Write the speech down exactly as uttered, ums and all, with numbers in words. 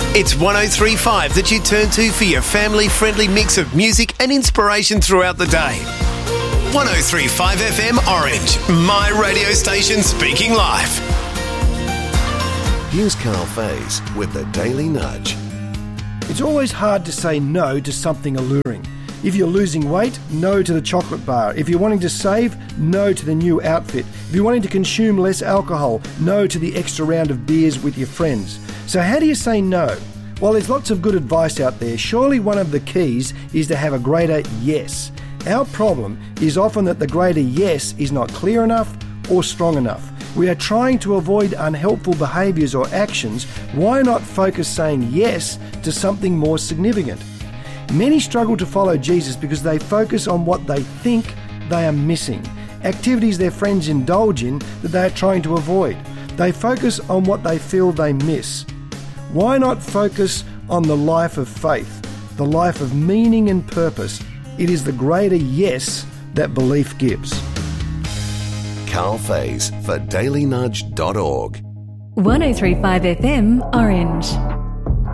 It's one oh three point five that you turn to for your family-friendly mix of music and inspiration throughout the day. one oh three point five F M Orange, my radio station speaking live. Here's Carl Faze with the Daily Nudge. It's always hard to say no to something alluring. If you're losing weight, no to the chocolate bar. If you're wanting to save, no to the new outfit. If you're wanting to consume less alcohol, no to the extra round of beers with your friends. So how do you say no? Well, there's lots of good advice out there. Surely one of the keys is to have a greater yes. Our problem is often that the greater yes is not clear enough or strong enough. We are trying to avoid unhelpful behaviours or actions. Why not focus saying yes to something more significant? Many struggle to follow Jesus because they focus on what they think they are missing, activities their friends indulge in that they are trying to avoid. They focus on what they feel they miss. Why not focus on the life of faith, the life of meaning and purpose? It is the greater yes that belief gives. Carl Faze for daily nudge dot org. one oh three point five F M Orange.